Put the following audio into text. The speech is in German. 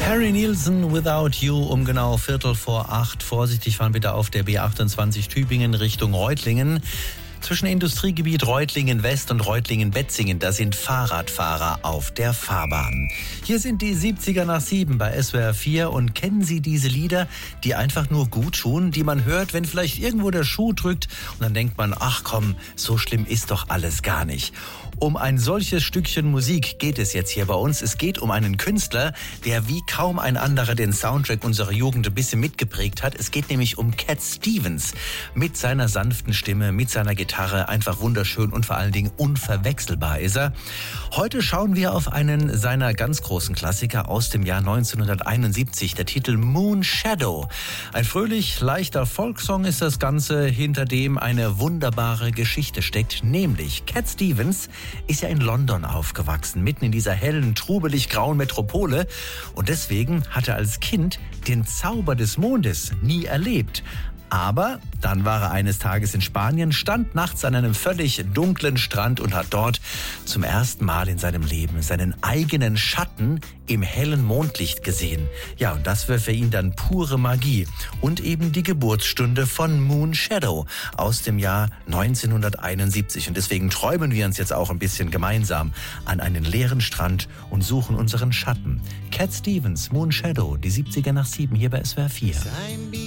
Harry Nilsson, Without You, um genau 7:45. Vorsichtig fahren bitte auf der B28 Tübingen Richtung Reutlingen. Zwischen Industriegebiet Reutlingen West und Reutlingen Betzingen, da sind Fahrradfahrer auf der Fahrbahn. Hier sind die 70er nach 7 bei SWR 4 und kennen Sie diese Lieder, die einfach nur gut tun, die man hört, wenn vielleicht irgendwo der Schuh drückt und dann denkt man, ach komm, so schlimm ist doch alles gar nicht. Um ein solches Stückchen Musik geht es jetzt hier bei uns. Es geht um einen Künstler, der wie kaum ein anderer den Soundtrack unserer Jugend ein bisschen mitgeprägt hat. Es geht nämlich um Cat Stevens. Mit seiner sanften Stimme, mit seiner Gitarre, einfach wunderschön und vor allen Dingen unverwechselbar ist er. Heute schauen wir auf einen seiner ganz großen Klassiker aus dem Jahr 1971, der Titel Moon Shadow. Ein fröhlich leichter Folksong ist das Ganze, hinter dem eine wunderbare Geschichte steckt, nämlich Cat Stevens ist ja in London aufgewachsen, mitten in dieser hellen, trubelig grauen Metropole. Und deswegen hat er als Kind den Zauber des Mondes nie erlebt. Aber dann war er eines Tages in Spanien, stand nachts an einem völlig dunklen Strand und hat dort zum ersten Mal in seinem Leben seinen eigenen Schatten im hellen Mondlicht gesehen. Ja, und das war für ihn dann pure Magie und eben die Geburtsstunde von Moon Shadow aus dem Jahr 1971. Und deswegen träumen wir uns jetzt auch ein bisschen gemeinsam an einen leeren Strand und suchen unseren Schatten. Cat Stevens, Moon Shadow, die 70er nach 7 hier bei SWR 4.